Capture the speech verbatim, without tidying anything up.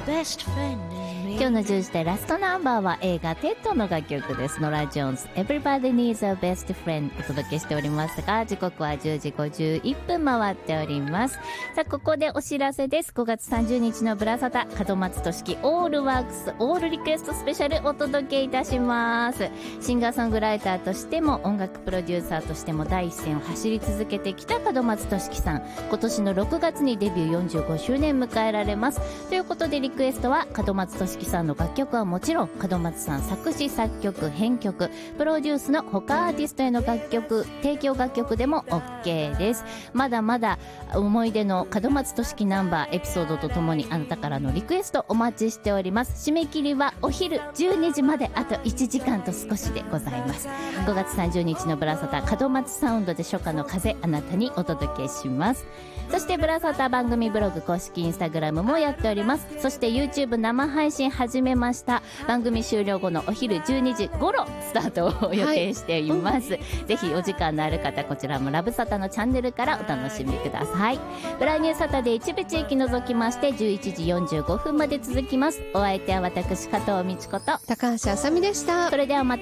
今日のじゅうじでラストナンバーは映画テッドの楽曲です。ノラ・ジョーンズ Everybody Needs a Best Friend お届けしておりますが、時刻はじゅうじごじゅういっぷん回っております。さあここでお知らせです。ごがつさんじゅうにちのブラサタ門松俊樹オールワークスオールリクエストスペシャルお届けいたします。シンガーソングライターとしても音楽プロデューサーとしても第一線を走り続けてきた門松俊樹さん、今年のろくがつにデビューよんじゅうごしゅうねん迎えられます。ということでリクエストは門松俊樹さんの楽曲はもちろん門松さん作詞作曲編曲プロデュースの他アーティストへの楽曲提供楽曲でも OK です。まだまだ思い出の門松俊樹ナンバーエピソードとともにあなたからのリクエストお待ちしております。締め切りはお昼じゅうにじまであといちじかんと少しでございます。ごがつさんじゅうにちのブラサタ門松サウンドで初夏の風あなたにお届けします。そしてブラサタ番組ブログ公式インスタグラムもやっております。そして YouTube 生配信始めました。番組終了後のお昼じゅうにじ頃スタートを予定しています、はい、ぜひお時間のある方こちらもラブサタのチャンネルからお楽しみください。ブラニューサタで一部地域除きましてじゅういちじよんじゅうごふんまで続きます。お相手は私加藤美智子と高橋あさみでした。 それではまた